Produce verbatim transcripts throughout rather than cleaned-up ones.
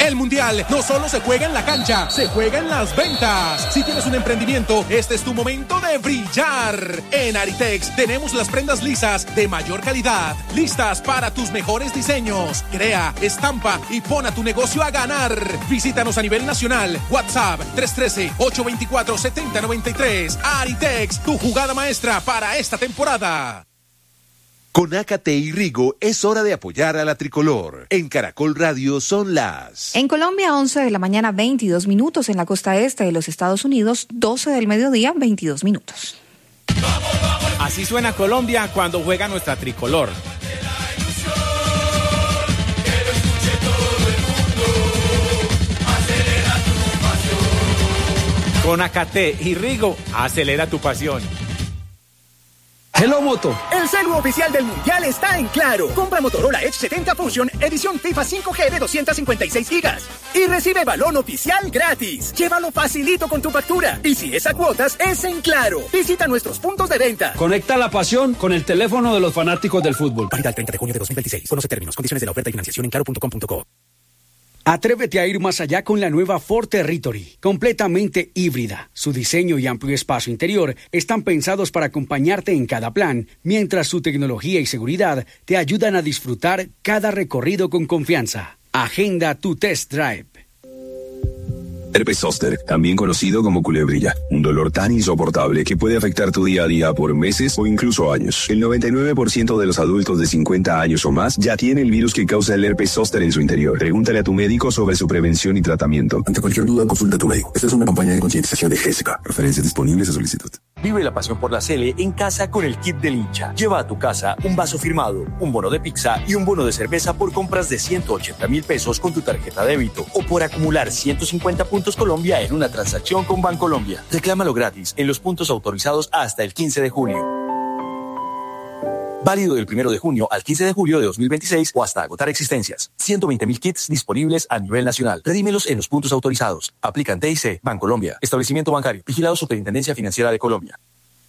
El Mundial no solo se juega en la cancha, se juega en las ventas. Si tienes un emprendimiento, este es tu momento de brillar. En Aritex tenemos las prendas lisas de mayor calidad, listas para tus mejores diseños. Crea, estampa y pon a tu negocio a ganar. Visítanos a nivel nacional. WhatsApp tres uno tres, ocho dos cuatro, siete cero nueve tres. Aritex, tu jugada maestra para esta temporada. Con Ácate y Rigo es hora de apoyar a la tricolor. En Caracol Radio son las... En Colombia, once de la mañana, veintidós minutos. En la costa este de los Estados Unidos, doce del mediodía, veintidós minutos. Así suena Colombia cuando juega nuestra tricolor. Con Ácate y Rigo, acelera tu pasión. Hello Moto. El celu oficial del Mundial está en Claro. Compra Motorola Edge setenta Fusion, edición FIFA cinco G de doscientos cincuenta y seis gigas. Y recibe balón oficial gratis. Llévalo facilito con tu factura. Y si es a cuotas, es en Claro. Visita nuestros puntos de venta. Conecta la pasión con el teléfono de los fanáticos del fútbol. Válida el treinta de junio de dos mil veintiséis. Conoce términos, condiciones de la oferta y financiación en claro punto com punto co. Atrévete a ir más allá con la nueva Ford Territory, completamente híbrida. Su diseño y amplio espacio interior están pensados para acompañarte en cada plan, mientras su tecnología y seguridad te ayudan a disfrutar cada recorrido con confianza. Agenda tu test drive. Herpes zóster, también conocido como culebrilla, un dolor tan insoportable que puede afectar tu día a día por meses o incluso años. El noventa y nueve por ciento de los adultos de cincuenta años o más ya tiene el virus que causa el herpes zóster en su interior. Pregúntale a tu médico sobre su prevención y tratamiento. Ante cualquier duda, consulta a tu médico. Esta es una campaña de concientización de Gésica. Referencias disponibles a solicitud. Vive la pasión por la Sele en casa con el kit del hincha. Lleva a tu casa un vaso firmado, un bono de pizza y un bono de cerveza por compras de ciento ochenta mil pesos con tu tarjeta débito o por acumular ciento cincuenta puntos Colombia en una transacción con Bancolombia. Reclámalo gratis en los puntos autorizados hasta el quince de julio. Válido del primero de junio al quince de julio de dos mil veintiséis o hasta agotar existencias. ciento veinte mil kits disponibles a nivel nacional. Redímelos en los puntos autorizados. Aplican T I C, Bancolombia. Establecimiento bancario. Vigilado Superintendencia Financiera de Colombia.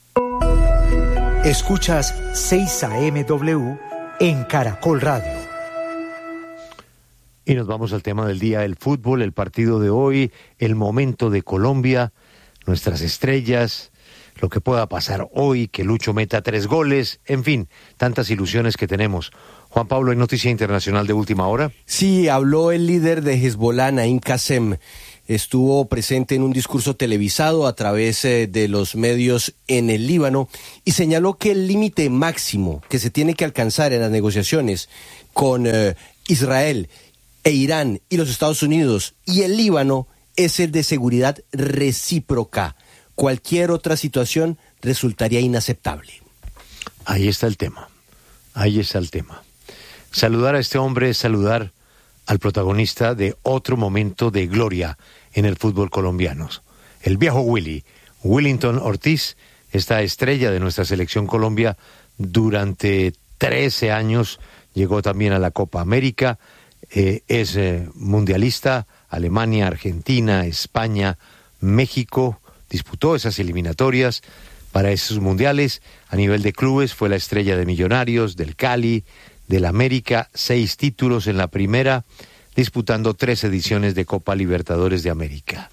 Escuchas seis A M W en Caracol Radio. Y nos vamos al tema del día, el fútbol, el partido de hoy, el momento de Colombia, nuestras estrellas, lo que pueda pasar hoy, que Lucho meta tres goles, en fin, tantas ilusiones que tenemos. Juan Pablo, ¿hay noticia internacional de última hora? Sí, habló el líder de Hezbollah, Naim Qasem. Estuvo presente en un discurso televisado a través eh, de los medios en el Líbano y señaló que el límite máximo que se tiene que alcanzar en las negociaciones con eh, Israel e Irán y los Estados Unidos y el Líbano es el de seguridad recíproca. Cualquier otra situación resultaría inaceptable. Ahí está el tema, ahí está el tema. Saludar a este hombre es saludar al protagonista de otro momento de gloria en el fútbol colombiano. El viejo Willy, Willington Ortiz, esta estrella de nuestra selección Colombia durante trece años, llegó también a la Copa América. Eh, es eh, mundialista, Alemania, Argentina, España, México, disputó esas eliminatorias para esos mundiales. A nivel de clubes fue la estrella de Millonarios, del Cali, del América, seis títulos en la primera, disputando tres ediciones de Copa Libertadores de América.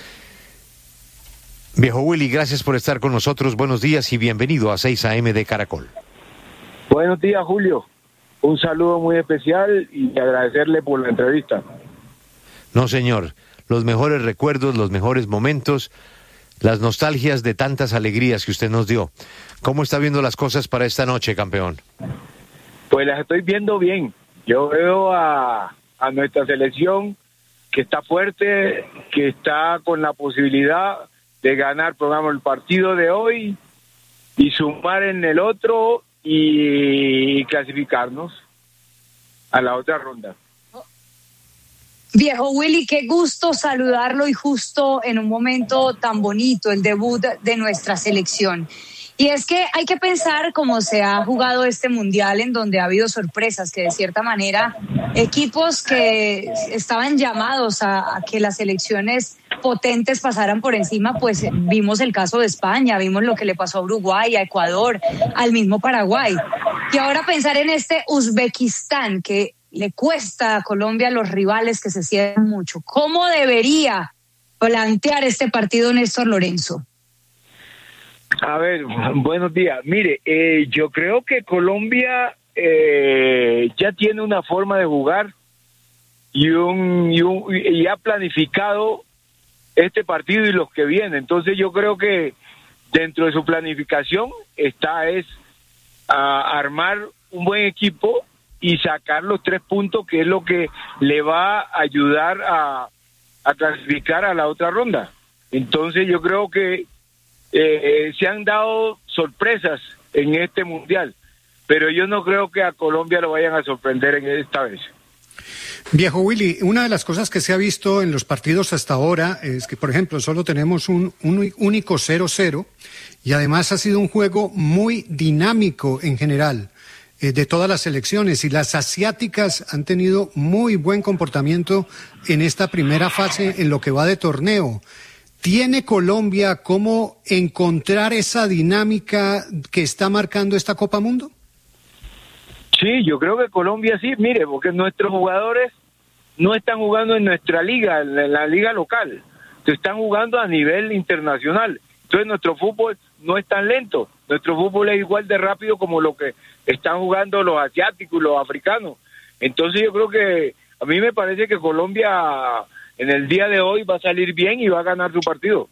Viejo Willy, gracias por estar con nosotros, buenos días y bienvenido a seis A M de Caracol. Buenos días, Julio. Un saludo muy especial y agradecerle por la entrevista. No, señor. Los mejores recuerdos, los mejores momentos, las nostalgias de tantas alegrías que usted nos dio. ¿Cómo está viendo las cosas para esta noche, campeón? Pues las estoy viendo bien. Yo veo a, a nuestra selección que está fuerte, que está con la posibilidad de ganar, programa el partido de hoy y sumar en el otro y clasificarnos a la otra ronda. Viejo Willy, qué gusto saludarlo y justo en un momento tan bonito, el debut de nuestra selección. Y es que hay que pensar cómo se ha jugado este mundial, en donde ha habido sorpresas, que de cierta manera equipos que estaban llamados a, a que las selecciones potentes pasaran por encima, pues vimos el caso de España, vimos lo que le pasó a Uruguay, a Ecuador, al mismo Paraguay. Y ahora pensar en este Uzbekistán, que le cuesta a Colombia los rivales que se cierran mucho. ¿Cómo debería plantear este partido Néstor Lorenzo? A ver, buenos días. Mire, eh, yo creo que Colombia eh, ya tiene una forma de jugar y, un, y, un, y ha planificado este partido y los que vienen. Entonces yo creo que dentro de su planificación está es a armar un buen equipo y sacar los tres puntos, que es lo que le va a ayudar a, a clasificar a la otra ronda. Entonces yo creo que eh, se han dado sorpresas en este mundial, pero yo no creo que a Colombia lo vayan a sorprender en esta vez. Viejo Willy, una de las cosas que se ha visto en los partidos hasta ahora es que, por ejemplo, solo tenemos un, un único cero cero y además ha sido un juego muy dinámico en general eh, de todas las selecciones, y las asiáticas han tenido muy buen comportamiento en esta primera fase en lo que va de torneo. ¿Tiene Colombia cómo encontrar esa dinámica que está marcando esta Copa Mundo? Sí, yo creo que Colombia sí, mire, porque nuestros jugadores no están jugando en nuestra liga, en la liga local, están jugando a nivel internacional. Entonces nuestro fútbol no es tan lento, nuestro fútbol es igual de rápido como lo que están jugando los asiáticos y los africanos. Entonces yo creo que a mí me parece que Colombia en el día de hoy va a salir bien y va a ganar su partido.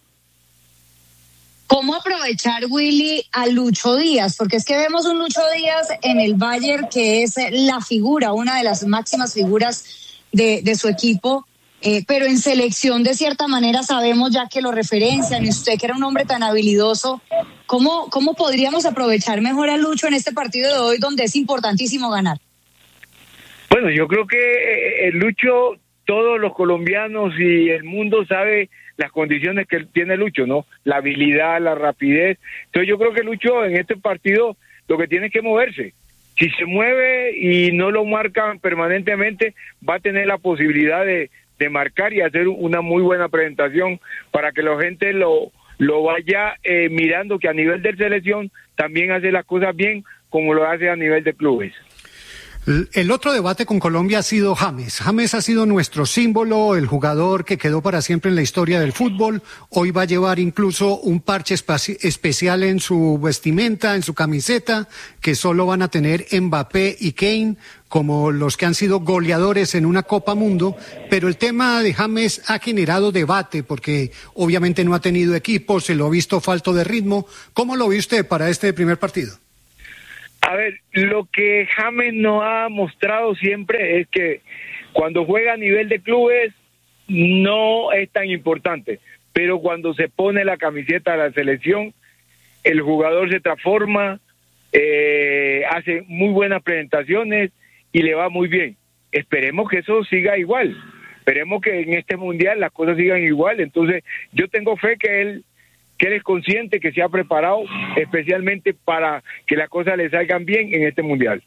¿Cómo aprovechar, Willy, a Lucho Díaz? Porque es que vemos un Lucho Díaz en el Bayern que es la figura, una de las máximas figuras de, de su equipo, eh, pero en selección de cierta manera sabemos ya que lo referencian, y usted que era un hombre tan habilidoso, ¿cómo, cómo podríamos aprovechar mejor a Lucho en este partido de hoy donde es importantísimo ganar? Bueno, yo creo que el Lucho, todos los colombianos y el mundo sabe las condiciones que tiene Lucho, ¿no? La habilidad, la rapidez. Entonces yo creo que Lucho en este partido lo que tiene es que moverse. Si se mueve y no lo marcan permanentemente, va a tener la posibilidad de, de marcar y hacer una muy buena presentación para que la gente lo, lo vaya eh, mirando, que a nivel de selección también hace las cosas bien como lo hace a nivel de clubes. El otro debate con Colombia ha sido James. James ha sido nuestro símbolo, el jugador que quedó para siempre en la historia del fútbol. Hoy va a llevar incluso un parche especial en su vestimenta, en su camiseta, que solo van a tener Mbappé y Kane como los que han sido goleadores en una Copa Mundo. Pero el tema de James ha generado debate porque obviamente no ha tenido equipo, se lo ha visto falto de ritmo. ¿Cómo lo ve usted para este primer partido? A ver, lo que James nos ha mostrado siempre es que cuando juega a nivel de clubes no es tan importante, pero cuando se pone la camiseta de la selección, el jugador se transforma, eh, hace muy buenas presentaciones y le va muy bien. Esperemos que eso siga igual, esperemos que en este mundial las cosas sigan igual. Entonces yo tengo fe que él que él es consciente, que se ha preparado especialmente para que las cosas le salgan bien en este mundial.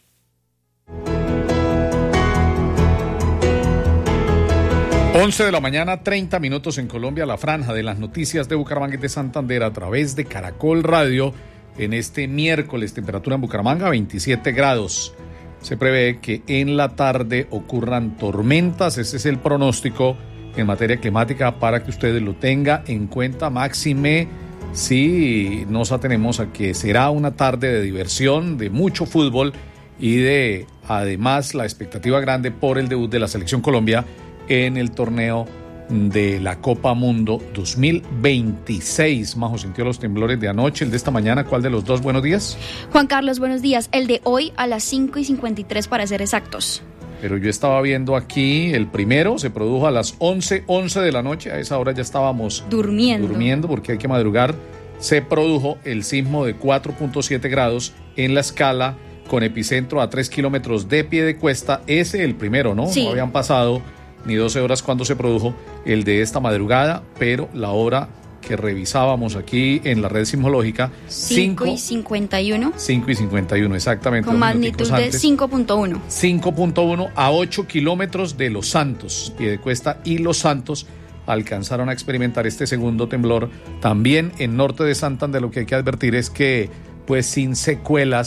once de la mañana, treinta minutos en Colombia, la franja de las noticias de Bucaramanga y de Santander a través de Caracol Radio. En este miércoles, temperatura en Bucaramanga, veintisiete grados. Se prevé que en la tarde ocurran tormentas, ese es el pronóstico en materia climática para que ustedes lo tenga en cuenta, máxime si nos atenemos a que será una tarde de diversión, de mucho fútbol y de además la expectativa grande por el debut de la Selección Colombia en el torneo de la Copa Mundo dos mil veintiséis. Majo, sintió los temblores de anoche, el de esta mañana. ¿Cuál de los dos? Buenos días. Juan Carlos, buenos días. El de hoy a las cinco y cincuenta y tres para ser exactos. Pero yo estaba viendo aquí, el primero se produjo a las once, once de la noche, a esa hora ya estábamos durmiendo, durmiendo porque hay que madrugar. Se produjo el sismo de cuatro punto siete grados en la escala con epicentro a tres kilómetros de Piedecuesta. Ese el primero, ¿no? Sí. No habían pasado ni doce horas cuando se produjo el de esta madrugada, pero la hora que revisábamos aquí en la red sismológica, cinco y cincuenta y uno. cinco y cincuenta y uno, exactamente. Con magnitud de cinco punto uno. cinco punto uno a ocho kilómetros de Los Santos. Piedecuesta y Los Santos alcanzaron a experimentar este segundo temblor. También en norte de Santander, lo que hay que advertir es que, pues sin secuelas,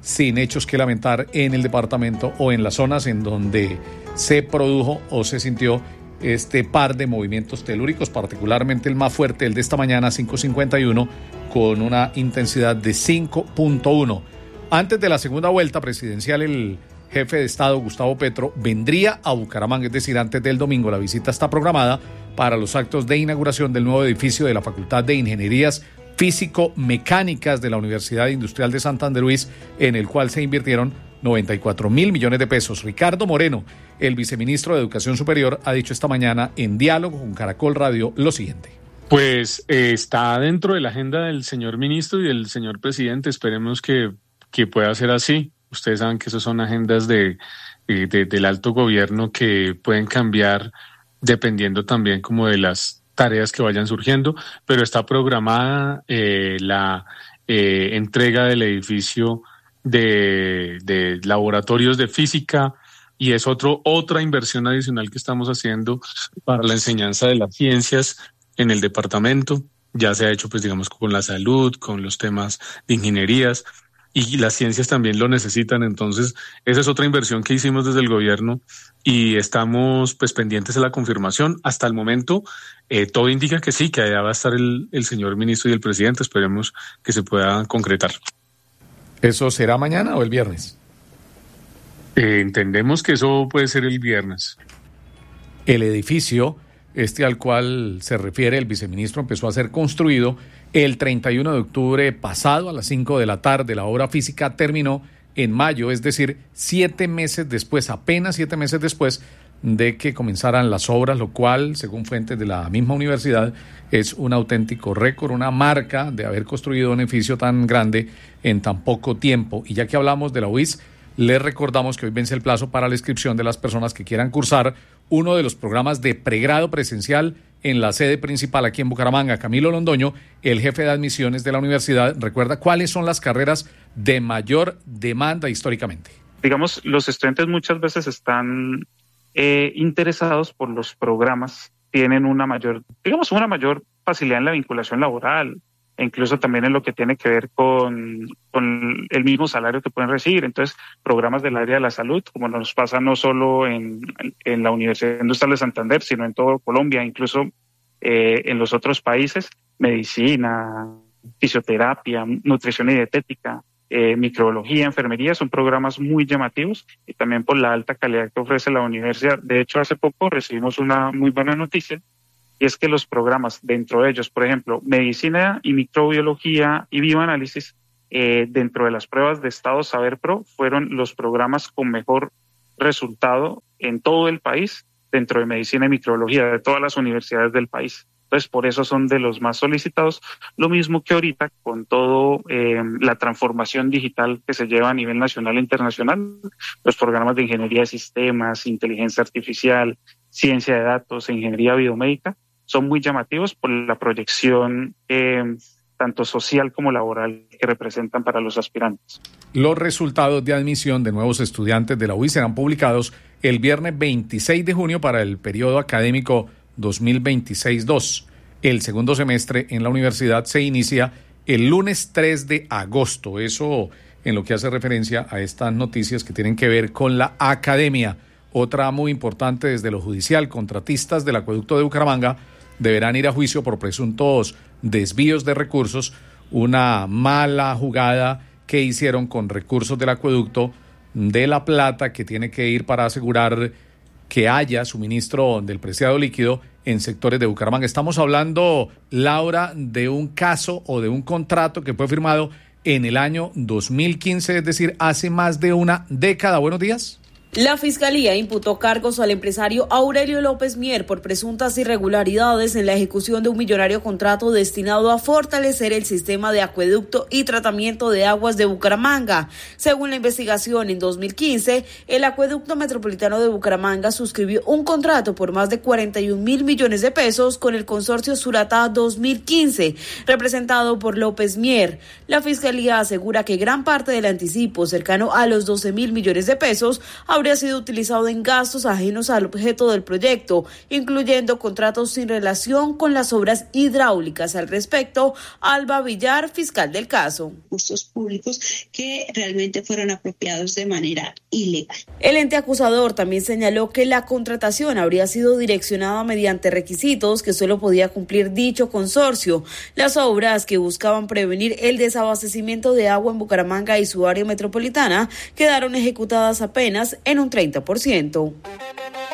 sin hechos que lamentar en el departamento o en las zonas en donde se produjo o se sintió este par de movimientos telúricos, particularmente el más fuerte, el de esta mañana, cinco cincuenta y uno, con una intensidad de cinco punto uno. Antes de la segunda vuelta presidencial, el jefe de Estado, Gustavo Petro, vendría a Bucaramanga, es decir, antes del domingo. La visita está programada para los actos de inauguración del nuevo edificio de la Facultad de Ingenierías Físico-Mecánicas de la Universidad Industrial de Santander Luis, en el cual se invirtieron noventa y cuatro mil millones de pesos. Ricardo Moreno, el viceministro de Educación Superior, ha dicho esta mañana en diálogo con Caracol Radio lo siguiente. Pues eh, está dentro de la agenda del señor ministro y del señor presidente. Esperemos que, que pueda ser así. Ustedes saben que esas son agendas de, de, de del alto gobierno que pueden cambiar dependiendo también como de las tareas que vayan surgiendo, pero está programada eh, la eh, entrega del edificio de, de laboratorios de física, y es otro otra inversión adicional que estamos haciendo para la enseñanza de las ciencias en el departamento. Ya se ha hecho, pues digamos, con la salud, con los temas de ingenierías, y las ciencias también lo necesitan. Entonces, esa es otra inversión que hicimos desde el gobierno y estamos pues pendientes de la confirmación. Hasta el momento, eh, todo indica que sí, que allá va a estar el, el señor ministro y el presidente. Esperemos que se pueda concretar. ¿Eso será mañana o el viernes? Eh, entendemos que eso puede ser el viernes. El edificio, este al cual se refiere el viceministro, empezó a ser construido el treinta y uno de octubre pasado a las cinco de la tarde. La obra física terminó en mayo, es decir, siete meses después, apenas siete meses después de que comenzaran las obras, lo cual, según fuentes de la misma universidad, es un auténtico récord, una marca de haber construido un edificio tan grande en tan poco tiempo. Y ya que hablamos de la U I S, les recordamos que hoy vence el plazo para la inscripción de las personas que quieran cursar uno de los programas de pregrado presencial en la sede principal aquí en Bucaramanga. Camilo Londoño, el jefe de admisiones de la universidad, recuerda cuáles son las carreras de mayor demanda históricamente. Digamos, los estudiantes muchas veces están eh, interesados por los programas, tienen una mayor, digamos, una mayor facilidad en la vinculación laboral, e incluso también en lo que tiene que ver con, con el mismo salario que pueden recibir. Entonces, programas del área de la salud, como nos pasa no solo en, en la Universidad Industrial de Santander, sino en todo Colombia, incluso eh, en los otros países, medicina, fisioterapia, nutrición y dietética, eh, microbiología, enfermería, son programas muy llamativos y también por la alta calidad que ofrece la universidad. De hecho, hace poco recibimos una muy buena noticia, y es que los programas, dentro de ellos, por ejemplo, medicina y microbiología y bioanálisis, eh, dentro de las pruebas de Estado Saber Pro, fueron los programas con mejor resultado en todo el país, dentro de medicina y microbiología, de todas las universidades del país. Entonces, por eso son de los más solicitados. Lo mismo que ahorita, con todo eh, la transformación digital que se lleva a nivel nacional e internacional, los programas de ingeniería de sistemas, inteligencia artificial, ciencia de datos, ingeniería biomédica, son muy llamativos por la proyección eh, tanto social como laboral que representan para los aspirantes. Los resultados de admisión de nuevos estudiantes de la U I serán publicados el viernes veintiséis de junio para el periodo académico dos mil veintiséis dos. El segundo semestre en la universidad se inicia el lunes tres de agosto. Eso en lo que hace referencia a estas noticias que tienen que ver con la academia. Otra muy importante desde lo judicial: contratistas del acueducto de Bucaramanga deberán ir a juicio por presuntos desvíos de recursos, una mala jugada que hicieron con recursos del acueducto de La Plata, que tiene que ir para asegurar que haya suministro del preciado líquido en sectores de Bucaramanga. Estamos hablando, Laura, de un caso o de un contrato que fue firmado en el año dos mil quince, es decir, hace más de una década. Buenos días. La Fiscalía imputó cargos al empresario Aurelio López Mier por presuntas irregularidades en la ejecución de un millonario contrato destinado a fortalecer el sistema de acueducto y tratamiento de aguas de Bucaramanga. Según la investigación, en dos mil quince, el Acueducto Metropolitano de Bucaramanga suscribió un contrato por más de cuarenta y un mil millones de pesos con el consorcio Suratá dos mil quince, representado por López Mier. La Fiscalía asegura que gran parte del anticipo, cercano a los doce mil millones de pesos, habría habría sido utilizado en gastos ajenos al objeto del proyecto, incluyendo contratos sin relación con las obras hidráulicas. Al respecto, Alba Villar, fiscal del caso. Recursos públicos que realmente fueron apropiados de manera ilegal. El ente acusador también señaló que la contratación habría sido direccionada mediante requisitos que solo podía cumplir dicho consorcio. Las obras que buscaban prevenir el desabastecimiento de agua en Bucaramanga y su área metropolitana quedaron ejecutadas apenas en un treinta por ciento.